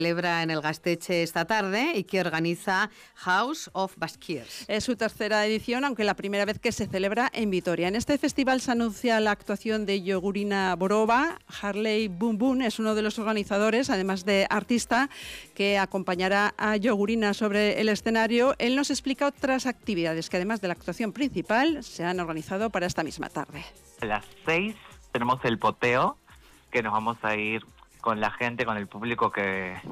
celebra en el Gasteche esta tarde y que organiza House of Baskiers. Es su tercera edición, aunque la primera vez que se celebra en Vitoria. En este festival se anuncia la actuación de Yogurina Borova. Harley Boom Boom es uno de los organizadores, además de artista, que acompañará a Yogurina sobre el escenario. Él nos explica otras actividades que, además de la actuación principal, se han organizado para esta misma tarde. A las 6 tenemos el poteo, que nos vamos a ir con la gente, con el público que